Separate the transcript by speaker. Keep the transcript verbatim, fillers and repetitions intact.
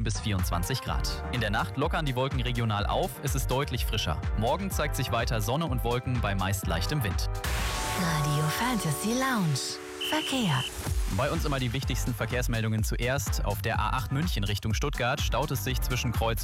Speaker 1: bis vierundzwanzig Grad. In der Nacht lockern die Wolken regional auf, es ist deutlich frischer. Morgen zeigt sich weiter Sonne und Wolken bei meist leichtem Wind.
Speaker 2: Radio Fantasy Lounge. Verkehr.
Speaker 1: Bei uns immer die wichtigsten Verkehrsmeldungen zuerst. Auf der A acht München Richtung Stuttgart staut es sich zwischen Kreuz